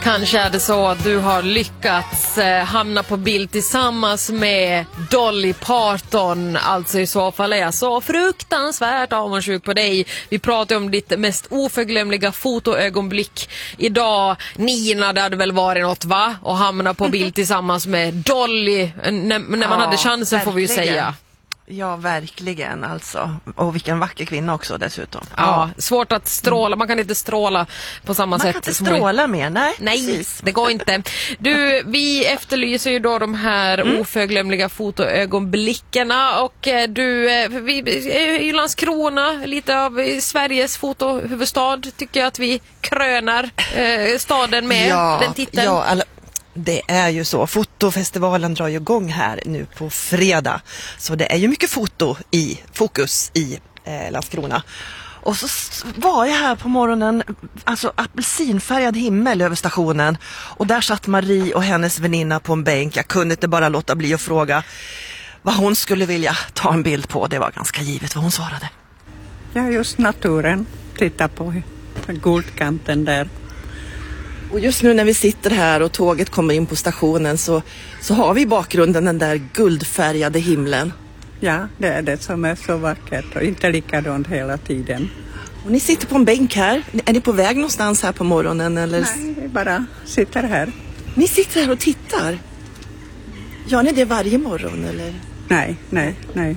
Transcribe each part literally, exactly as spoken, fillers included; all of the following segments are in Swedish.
Kanske är det så att du har lyckats eh, hamna på bild tillsammans med Dolly Parton. Alltså i så fall är jag så fruktansvärt avundsjuk på dig. Vi pratar om ditt mest oförglömliga fotoögonblick idag. Nina, det hade väl varit något, va? Och hamna på bild tillsammans med Dolly när, när man ja, hade chansen, verkligen. Får vi ju säga. Ja, verkligen alltså. Och vilken vacker kvinna också dessutom. Ja, ja. Svårt att stråla. Man kan inte stråla på samma man sätt. Man kan inte stråla vi... mer, nej. Nej, precis. Det går inte. Du, vi efterlyser ju då de här mm. oförglömliga fotoögonblickarna. Och du, vi är i Landskrona, lite av Sveriges fotohuvudstad. Tycker jag att vi krönar eh, staden med ja, den titeln. Ja, alla... Det är ju så. Fotofestivalen drar ju igång här nu på fredag. Så det är ju mycket foto i fokus i eh, Landskrona. Och så var jag här på morgonen, alltså apelsinfärgad himmel över stationen. Och där satt Marie och hennes väninna på en bänk. Jag kunde inte bara låta bli att fråga vad hon skulle vilja ta en bild på. Det var ganska givet vad hon svarade. Ja, just naturen. Titta på guldkanten där. Och just nu när vi sitter här och tåget kommer in på stationen så, så har vi i bakgrunden den där guldfärgade himlen. Ja, det är det som är så vackert och inte likadant hela tiden. Och ni sitter på en bänk här. Är ni på väg någonstans här på morgonen? Eller? Nej, vi bara sitter här. Ni sitter här och tittar? Gör ni det varje morgon eller? Nej, nej, nej.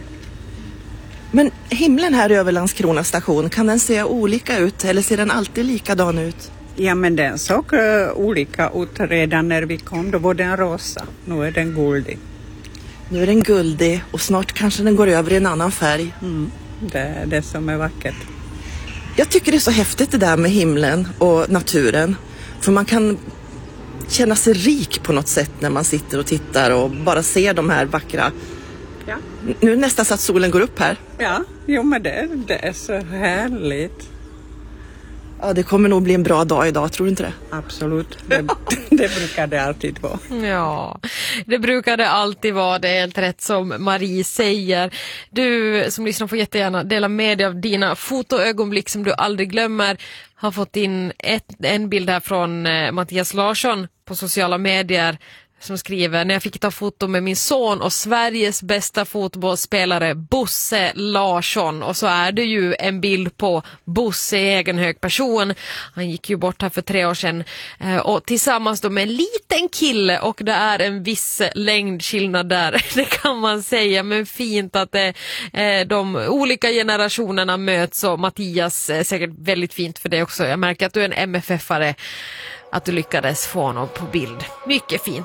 Men himlen här över Landskrona station, kan den se olika ut eller ser den alltid likadan ut? Ja, men den såg uh, olika ut redan när vi kom. Då var den rosa. Nu är den guldig. Nu är den guldig och snart kanske den går över i en annan färg. Mm, det är det som är vackert. Jag tycker det är så häftigt det där med himlen och naturen. För man kan känna sig rik på något sätt när man sitter och tittar och bara ser de här vackra... Ja. Nu är det nästan så att solen går upp här. Ja, jo men det, det är så härligt. Ja, det kommer nog bli en bra dag idag, tror du inte det? Absolut, det, det brukar det alltid vara. Ja, det brukar det alltid vara, det är helt rätt som Marie säger. Du som lyssnar får jättegärna dela med dig av dina fotoögonblick som du aldrig glömmer. Har fått in ett, en bild här från eh, Mattias Larsson på sociala medier som skriver: när jag fick ta foto med min son och Sveriges bästa fotbollsspelare Bosse Larsson. Och så är det ju en bild på Bosse i egen hög person. Han gick ju bort här för tre år sedan. Och tillsammans då med en liten kille, och det är en viss längdskillnad där, det kan man säga. Men fint att det, de olika generationerna möts, och Mattias är säkert väldigt fint för det också. Jag märker att du är en M F F-are, att du lyckades få honom på bild. Mycket fint.